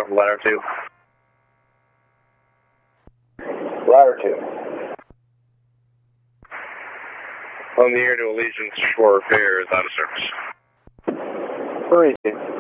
Controller, ladder 2. Ladder 2. On the air to Allegiance for repairs out of service. Where is it?